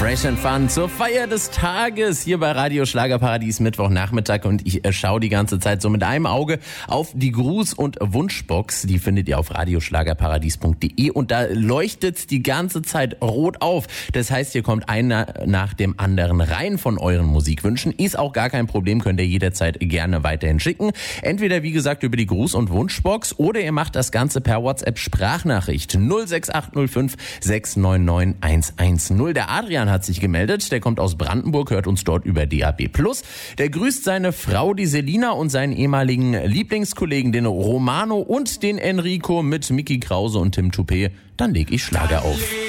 Fresh and Fun zur Feier des Tages hier bei Radio Schlagerparadies Mittwochnachmittag und ich schaue die ganze Zeit so mit einem Auge auf die Gruß- und Wunschbox. Die findet ihr auf radioschlagerparadies.de und da leuchtet die ganze Zeit rot auf. Das heißt, hier kommt einer nach dem anderen rein von euren Musikwünschen. Ist auch gar kein Problem, könnt ihr jederzeit gerne weiterhin schicken. Entweder wie gesagt über die Gruß- und Wunschbox oder ihr macht das Ganze per WhatsApp-Sprachnachricht 06805 699 110. Der Adrian hat sich gemeldet, der kommt aus Brandenburg, hört uns dort über DAB+. Der grüßt seine Frau, die Selina, und seinen ehemaligen Lieblingskollegen, den Romano und den Enrico mit Mickey Krause und Tim Toupé. Dann leg ich Schlager auf.